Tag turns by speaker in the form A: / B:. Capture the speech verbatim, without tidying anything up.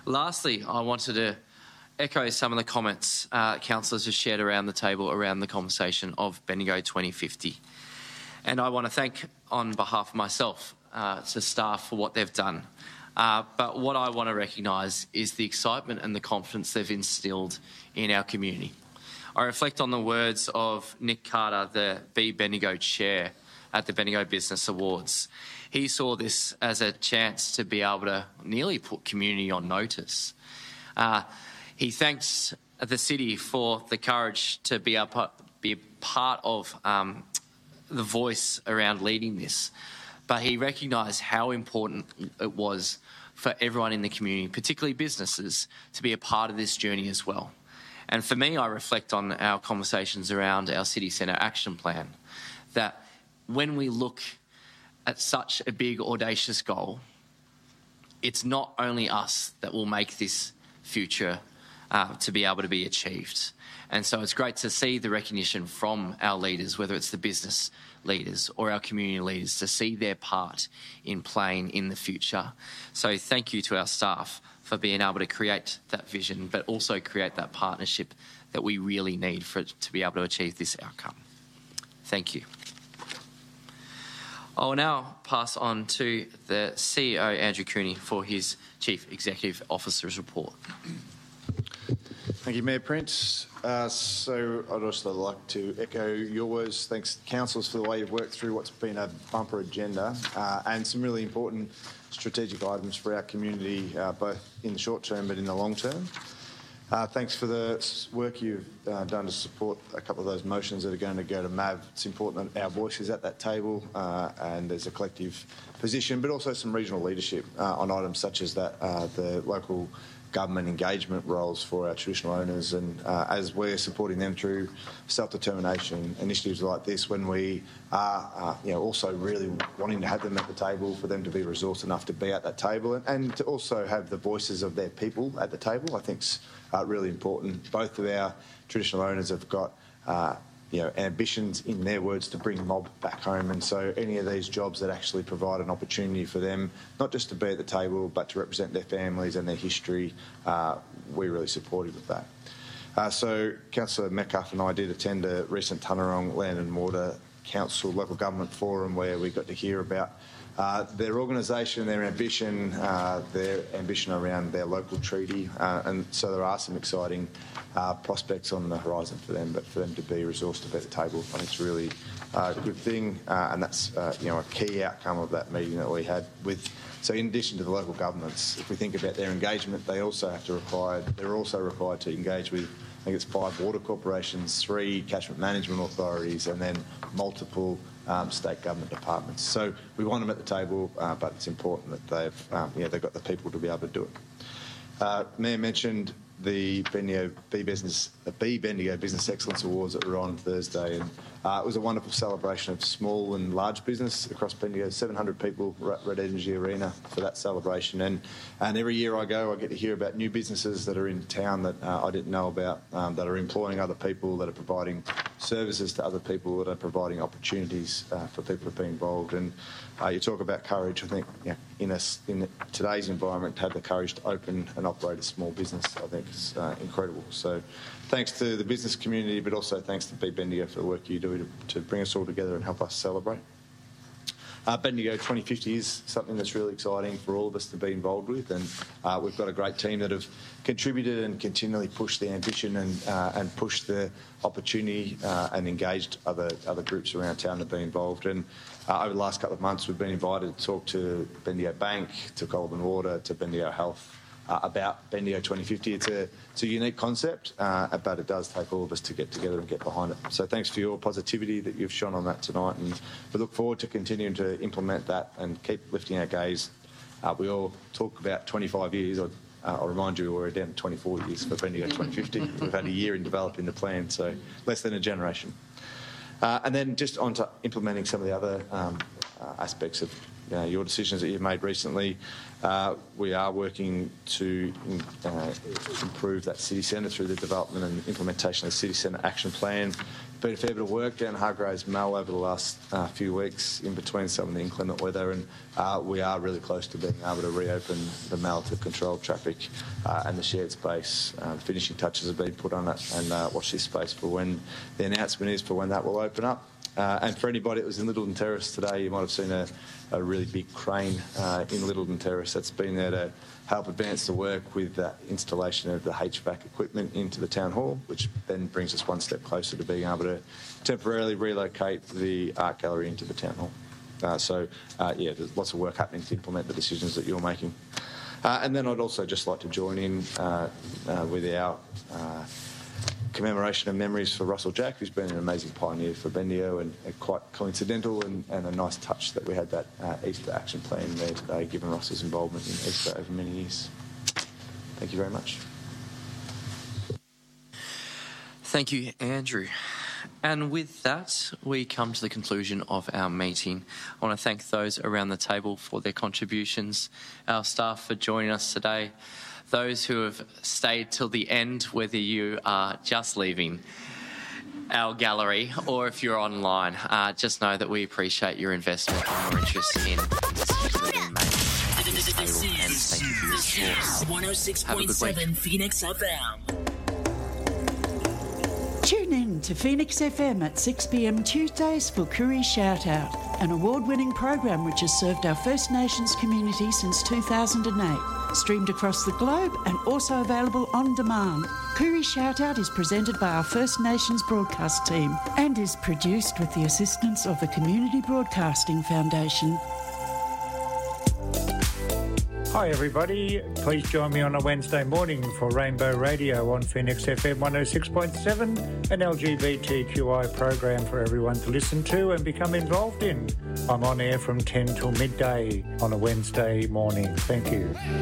A: Lastly, I wanted to echo some of the comments uh, councillors have shared around the table around the conversation of Bendigo twenty fifty. And I want to thank, on behalf of myself, uh, to staff for what they've done. Uh, but what I want to recognise is the excitement and the confidence they've instilled in our community. I reflect on the words of Nick Carter, the Be Bendigo chair at the Bendigo Business Awards. He saw this as a chance to be able to nearly put community on notice. Uh, he thanks the city for the courage to be a, be a part of um, the voice around leading this. But he recognised how important it was for everyone in the community, particularly businesses, to be a part of this journey as well. And for me, I reflect on our conversations around our City Centre Action Plan, that when we look at such a big, audacious goal, it's not only us that will make this future uh, to be able to be achieved. And so it's great to see the recognition from our leaders, whether it's the business leaders or our community leaders, to see their part in playing in the future. So thank you to our staff for being able to create that vision, but also create that partnership that we really need for it to be able to achieve this outcome. Thank you. I will now pass on to the C E O, Andrew Cooney, for his Chief Executive Officer's report.
B: Thank you, Mayor Prince. Uh, so I'd also like to echo your words. Thanks, councillors, for the way you've worked through what's been a bumper agenda uh, and some really important strategic items for our community, uh, both in the short term but in the long term. Uh, thanks for the work you've uh, done to support a couple of those motions that are going to go to M A V. It's important that our voice is at that table uh, and there's a collective position, but also some regional leadership uh, on items such as that, uh, the local government engagement roles for our traditional owners, and uh, as we're supporting them through self-determination initiatives like this, when we are uh, you know, also really wanting to have them at the table, for them to be resourced enough to be at that table, and, and to also have the voices of their people at the table, I think is uh, really important. Both of our traditional owners have got uh, you know, ambitions, in their words, to bring mob back home. And so any of these jobs that actually provide an opportunity for them, not just to be at the table, but to represent their families and their history, uh, we're really supportive of that. Uh, so Councillor Metcalfe and I did attend a recent Tanarong Land and Water Council Local Government Forum, where we got to hear about Uh, their organisation, their ambition, uh, their ambition around their local treaty, uh, and so there are some exciting uh, prospects on the horizon for them. But for them to be resourced to be at the table, I think it's really uh, a good thing, uh, and that's uh, you know, a key outcome of that meeting that we had with. So in addition to the local governments, if we think about their engagement, they also have to require. They're also required to engage with, I think it's five water corporations, three catchment management authorities, and then multiple Um, state government departments. So we want them at the table, uh, but it's important that they've, um, you know, they've got the people to be able to do it. Uh, Mayor mentioned the Bendigo B Business, the B Bendigo Business Excellence Awards that were on Thursday, and uh, it was a wonderful celebration of small and large business across Bendigo. seven hundred people were at Red Energy Arena for that celebration, and and every year I go, I get to hear about new businesses that are in town that uh, I didn't know about, um, that are employing other people, that are providing services to other people, that are providing opportunities uh, for people to be involved. And uh, you talk about courage. I think you know, in, a, in today's environment, to have the courage to open and operate a small business, I think is uh, incredible. So thanks to the business community, but also thanks to B Bendigo for the work you do to, to bring us all together and help us celebrate. Uh, Bendigo twenty fifty is something that's really exciting for all of us to be involved with, and uh, we've got a great team that have contributed and continually pushed the ambition and uh, and pushed the opportunity uh, and engaged other other groups around town to be involved. And uh, over the last couple of months, we've been invited to talk to Bendigo Bank, to Goulburn Water, to Bendigo Health uh, about Bendigo twenty fifty. It's a it's a unique concept, uh, but it does take all of us to get together and get behind it. So thanks for your positivity that you've shone on that tonight, and we look forward to continuing to implement that and keep lifting our gaze. Uh, we all talk about twenty-five years. Or, uh, I'll remind you, we're down to twenty-four years for Bendigo twenty fifty. We've had a year in developing the plan, so less than a generation. Uh, and then just on to implementing some of the other um, uh, aspects of you know, your decisions that you've made recently. Uh, we are working to uh, improve that city centre through the development and implementation of the City Centre Action Plan. been a fair bit of work down Hargraves Mall over the last uh, few weeks in between some of the inclement weather, and uh, we are really close to being able to reopen the mall to control traffic uh, and the shared space. Uh, the finishing touches have been put on it, and uh, watch this space for when the announcement is for when that will open up. Uh, and for anybody that was in Littleton Terrace today, you might have seen a, a really big crane uh, in Littleton Terrace that's been there to help advance the work with the installation of the H V A C equipment into the Town Hall, which then brings us one step closer to being able to temporarily relocate the art gallery into the Town Hall. Uh, so, uh, yeah, there's lots of work happening to implement the decisions that you're making. Uh, and then I'd also just like to join in uh, uh, with our uh, commemoration and memories for Russell Jack, who's been an amazing pioneer for Bendigo, and, and quite coincidental and, and a nice touch that we had that uh, Easter action plan there today, given Russell's involvement in Easter over many years. Thank you very much.
A: Thank you, Andrew. And with that, we come to the conclusion of our meeting. I want to thank those around the table for their contributions, our staff for joining us today, those who have stayed till the end, whether you are just leaving our gallery or if you're online. Uh, just know that we appreciate your investment and your interest in the decisions that are being made at this table, and thank you for your support.
C: one oh six
A: Have a
C: point
A: good week.
C: seven Phoenix F M.
D: Tune in to Phoenix F M at six p m Tuesdays for Koori Shout Out, an award-winning program which has served our First Nations community since two thousand eight. Streamed across the globe and also available on demand. Koori Shout Out is presented by our First Nations broadcast team and is produced with the assistance of the Community Broadcasting Foundation.
E: Hi everybody, please join me on a Wednesday morning for Rainbow Radio on Phoenix F M one oh six point seven, an L G B T Q I program for everyone to listen to and become involved in. I'm on air from ten till midday on a Wednesday morning. Thank you.